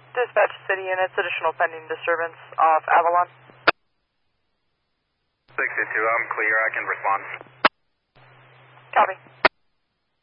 Dispatch City Units, additional pending disturbance off Avalon. 622, I'm clear, I can respond. Copy.